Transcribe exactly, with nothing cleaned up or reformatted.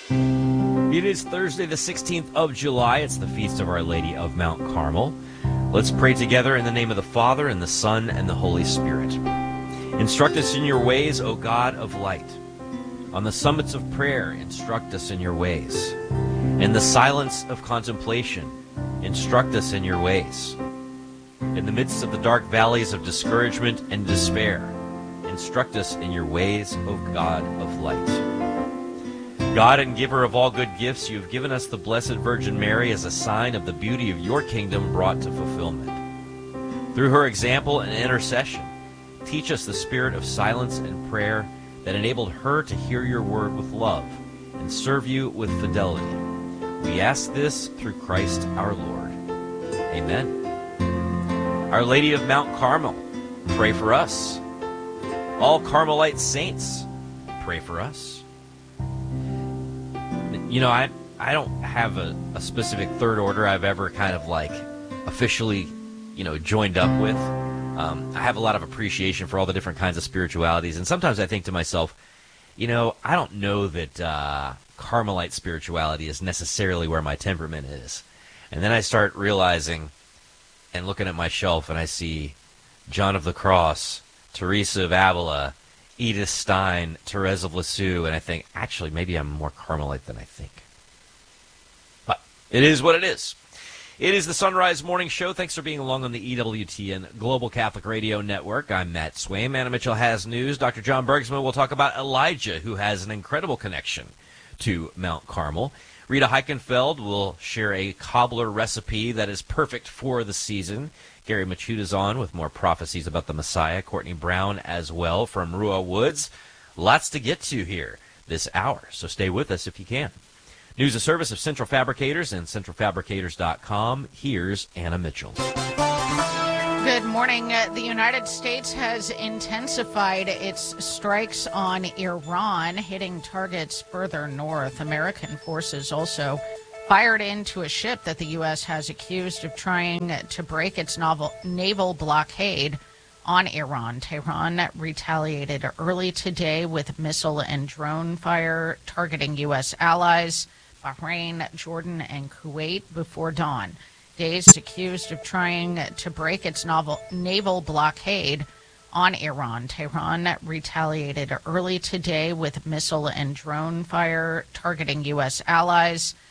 It is Thursday, the sixteenth of July. It's the feast of Our Lady of Mount Carmel. Let's pray together in the name of the Father, and the Son, and the Holy Spirit. Instruct us in your ways, O God of light. On the summits of prayer, instruct us in your ways. In the silence of contemplation, instruct us in your ways. In the midst of the dark valleys of discouragement and despair, instruct us in your ways, O God of light. God and giver of all good gifts, you have given us the Blessed Virgin Mary as a sign of the beauty of your kingdom brought to fulfillment. Through her example and intercession, teach us the spirit of silence and prayer that enabled her to hear your word with love and serve you with fidelity. We ask this through Christ our Lord. Amen. Our Lady of Mount Carmel, pray for us. All Carmelite saints, pray for us. You know, I I don't have a, a specific third order I've ever kind of like officially, you know, joined up with. Um, I have a lot of appreciation for all the different kinds of spiritualities, and sometimes I think to myself, you know, I don't know that uh, Carmelite spirituality is necessarily where my temperament is. And then I start realizing and looking at my shelf, and I see John of the Cross, Teresa of Avila, Edith Stein, Therese of Lisieux, and I think, actually, maybe I'm more Carmelite than I think. But it is what it is. It is the Sunrise Morning Show. Thanks for being along on the E W T N Global Catholic Radio Network. I'm Matt Swaim. Anna Mitchell has news. Doctor John Bergsman will talk about Elijah, who has an incredible connection to Mount Carmel. Rita Heichenfeld will share a cobbler recipe that is perfect for the season. Gary Machuda's on with more prophecies about the Messiah. Courtney Brown as well from Rua Woods. Lots to get to here this hour, so stay with us if you can. News and service of Central Fabricators and central fabricators dot com. Here's Anna Mitchell. Good morning. Uh, the United States has intensified its strikes on Iran, hitting targets further north. American forces also fired into a ship that the U S has accused of trying to break its novel, naval blockade on Iran. Tehran retaliated early today with missile and drone fire targeting U S allies. Bahrain, Jordan, and Kuwait before dawn. Days accused of trying to break its novel, naval blockade on Iran. Tehran retaliated early today with missile and drone fire targeting U S allies. Bahrain, Jordan, and Kuwait before dawn. Days accused of trying to break its novel, naval blockade on Iran. Tehran retaliated early today with missile and drone fire targeting U S allies.